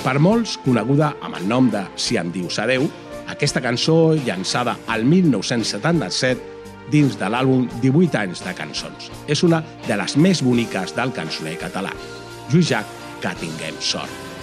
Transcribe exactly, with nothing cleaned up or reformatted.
Per molts, coneguda amb el nom de Si em dius adeu, aquesta cançó, llançada al mil nou-cents setanta-set dins de l'àlbum divuit anys de cançons, és una de les més boniques del cançoner català. Lluís Llach, que tinguem sort.